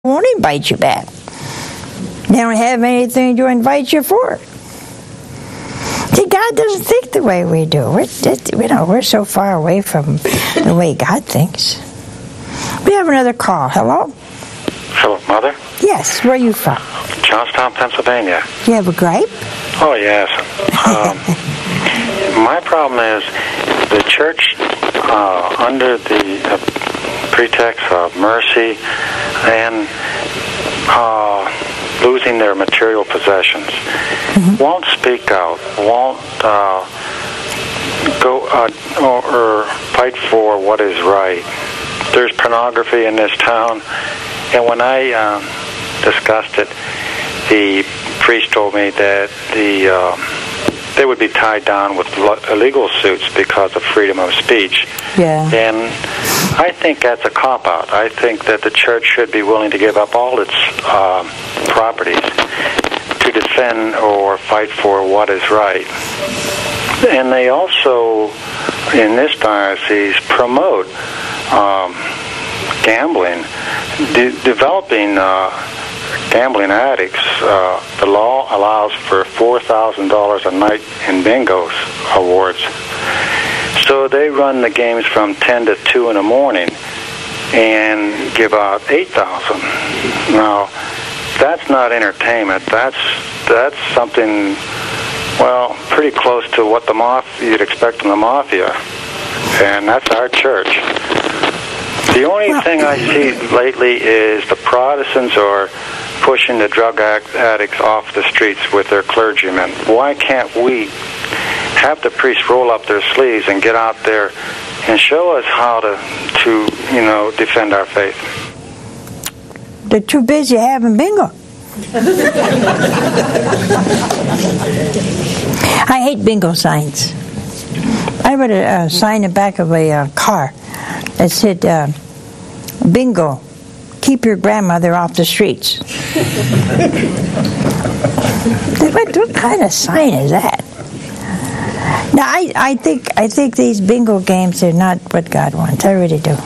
won't invite you back. They don't have anything to invite you for. See, God doesn't think the way we do. We're so far away from the way God thinks. We have another call. Hello? Hello, Mother? Yes, where are you from? Johnstown, Pennsylvania. Do you have a gripe? Oh, yes. My problem is the church, under the pretext of mercy and losing their material possessions, won't speak out, won't go or fight for what is right. There's pornography in this town, and when I discussed it, the priest told me that they would be tied down with illegal suits because of freedom of speech. Yeah. And I think that's a cop-out. I think that the church should be willing to give up all its properties to defend or fight for what is right. And they also, in this diocese, promote gambling, developing gambling addicts. The law allows for $4,000 a night in bingo awards. So they run the games from 10 to 2 in the morning and give out $8,000. Now, that's not entertainment. That's something, well, pretty close to what you'd expect from the mafia. And that's our church. The only thing I see lately is the Protestants are pushing the drug addicts off the streets with their clergymen. Why can't we have the priests roll up their sleeves and get out there and show us how to defend our faith? They're too busy having bingo. I hate bingo signs. I read a sign in the back of a car that said, bingo, keep your grandmother off the streets. What kind of sign is that? Now, I think these bingo games are not what God wants. I really do.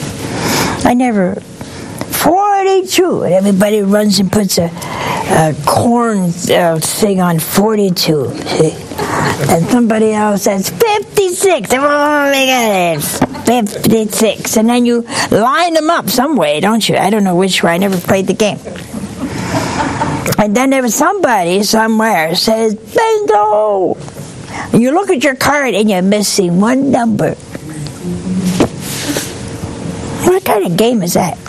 42, and everybody runs and puts a corn thing on 42. See? And somebody else says 56. Oh my God, 56. And then you line them up some way, don't you? I don't know which way. I never played the game. And then there was somebody somewhere says bingo. And you look at your card and you're missing one number. What kind of game is that?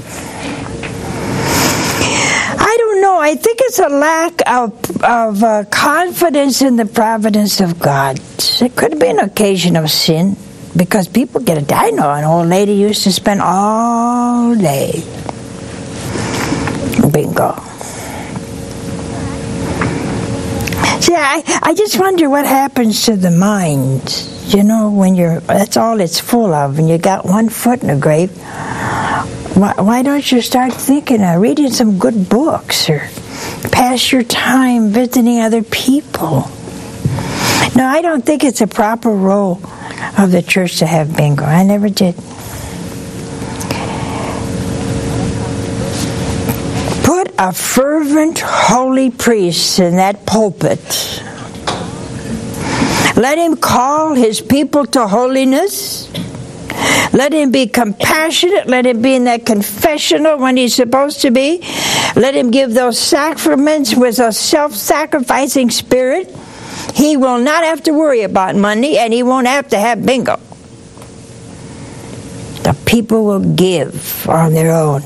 I don't know. I think it's a lack of confidence in the providence of God. It could be an occasion of sin because people get it. I know an old lady used to spend all day bingo. See, I just wonder what happens to the mind. When that's all it's full of, and you got one foot in the grave. Why don't you start thinking of reading some good books or pass your time visiting other people? No, I don't think it's a proper role of the church to have bingo. I never did. Put a fervent, holy priest in that pulpit. Let him call his people to holiness. Let him be compassionate. Let him be in that confessional when he's supposed to be. Let him give those sacraments with a self-sacrificing spirit. He will not have to worry about money, and he won't have to have bingo. The people will give on their own.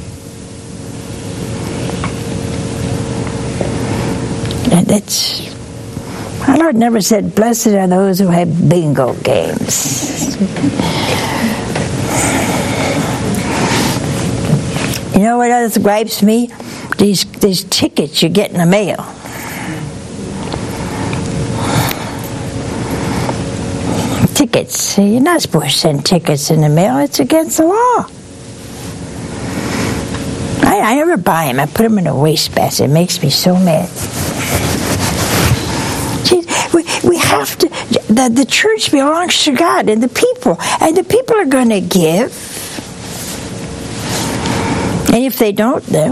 And our Lord never said, blessed are those who have bingo games. You know what else gripes me? These tickets you get in the mail. Tickets. You're not supposed to send tickets in the mail. It's against the law. I never buy them. I put them in a wastebasket. It makes me so mad. See, we have to. The church belongs to God and the people are going to give. And if they don't, then